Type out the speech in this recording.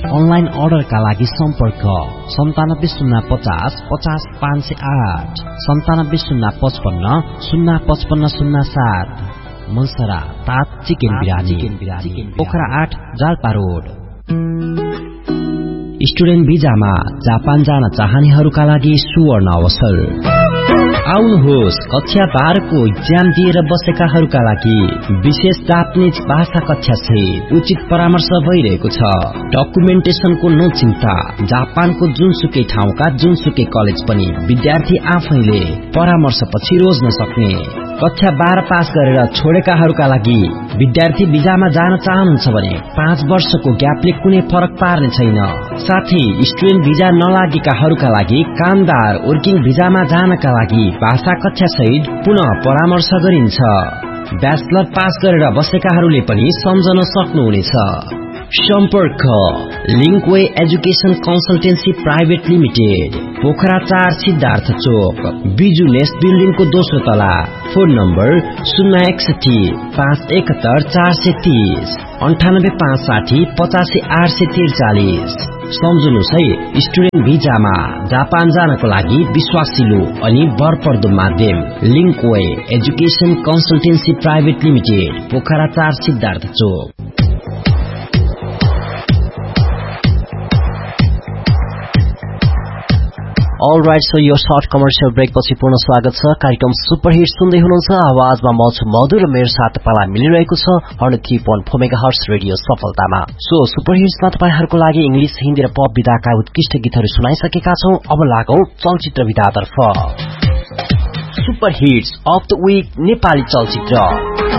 Online अर्डरका लागि सम्पर्क 970550 50508 9705505507 मनसरा तात चिकन बिरानी Pokhara 8 Jalpa road. Student भिजामा Japan जान चाहनेहरूका लागि सुवर्ण अवसर। आउनुहोस्, कक्षा 12 को इक्जाम दिएर बसेकाहरूका लागि विशेष जापानिज भाषा कक्षा से उचित परामर्श भइरहेको छ। डकुमेन्टेसनको नो चिन्ता। जापानको जुनसुकै ठाउँका जुनसुकै कलेज पनि विद्यार्थी आफैले परामर्शपछि रोज्न सक्ने। कक्षा 12 पास गरेर छोडेकाहरूका लागि विद्यार्थी भिजामा जान चाहनुहुन्छ भने 5 वर्षको ग्यापले कुनै फरक पार्ने छैन। साथै स्टुडेन्ट भिजा नलागेकाहरूका लागि कामदार वर्किङ भिजामा जानका लागि भाषा कक्षा सहित पुनः परामर्श गरिन्छ। ब्याचलर पास गरेर बसेकाहरूले पनि सम्झन सक्नुहुनेछ। सम्पर्क Linkway education consultancy private limited, Pokhara 4 Siddhartha चोक, बिजु नेस्ट बिल्डिङ को दोस्रो तला। Phone number 061 571 430 98 560 85 843। सम्झनुहोस् है, स्टुडेन्ट भिजामा जापान जानको लागि विश्वासिलो अनि भरपर्दो माध्यम Linkway education consultancy private limited, Pokhara 4 Siddhartha चोक। All right, so यो शॉर्ट कमर्शियल ब्रेक पछि पुनः स्वागत छ। कार्यक्रम सुपर हिट सुन्दै हुनुहुन्छ। आवाजमा म छु मधु र मेरो साथ तपाईलाई मिलिरहेको छ 103.4 मेगाहर्ट्ज रेडियो सफलतामा। सो सुपर हिट्समा तपाईहरुको लागि इंग्लिश, हिन्दी र पप विधाका उत्कृष्ट गीतहरू सुनाइसकेका छौं। अब लागौं चलचित्र विधातर्फ। Super hits of the week Nepali चलचित्र।